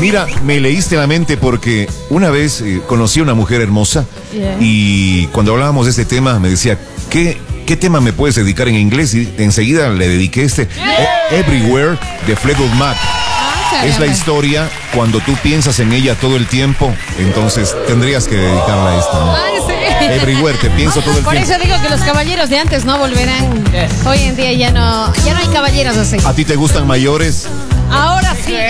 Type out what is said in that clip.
Mira, me leíste la mente porque una vez conocí a una mujer hermosa y cuando hablábamos de este tema me decía, ¿qué tema me puedes dedicar en inglés? Y enseguida le dediqué Everywhere de Fleetwood Mac. Es la historia cuando tú piensas en ella todo el tiempo, entonces tendrías que dedicarla a esta, ¿no? Ay, sí. Everywhere, te pienso todo el Por tiempo. eso digo que los caballeros de antes no volverán. Hoy en día ya no hay caballeros así. ¿A ti te gustan mayores? Ahora sí.